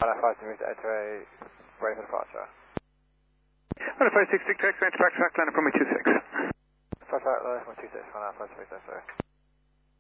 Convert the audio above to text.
5 to X-ray, ready for departure. 156 Victor X-ray, track line from 26. Track line from 26, 1 5 to X-ray.